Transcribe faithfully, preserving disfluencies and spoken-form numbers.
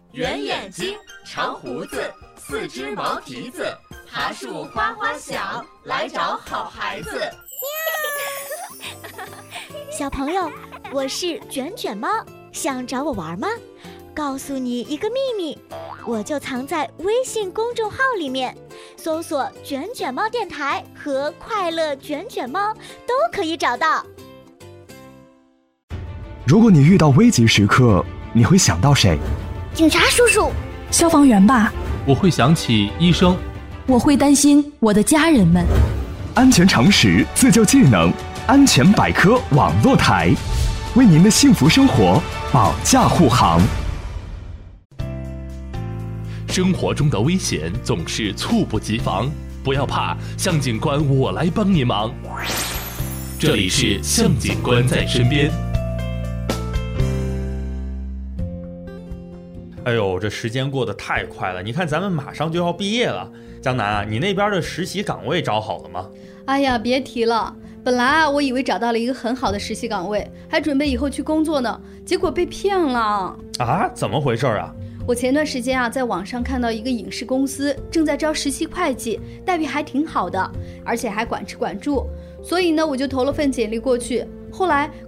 圆眼睛，长胡子，四只毛蹄子，爬树哗哗响，来找好孩子。 小朋友，我是卷卷猫，想找我玩吗？告诉你一个秘密，我就藏在微信公众号里面，搜索卷卷猫电台和快乐卷卷猫都可以找到。 如果你遇到危急时刻，你会想到谁？ 警察叔叔， 消防员吧。 我会想起医生。 我会担心我的家人们。 安全常识，自救技能，安全百科网络台，为您的幸福生活保驾护航。 生活中的危险总是猝不及防，不要怕，向警官我来帮你忙。这里是向警官在身边。 哎呦，这时间过得太快了！你看，咱们马上就要毕业了。江南啊，你那边的实习岗位找好了吗？ 哎呀，别提了，本来啊，我以为找到了一个很好的实习岗位，还准备以后去工作呢，结果被骗了。 啊？怎么回事啊？ 我前段时间啊，在网上看到一个影视公司正在招实习会计，待遇还挺好的，而且还管吃管住，所以呢，我就投了份简历过去。后来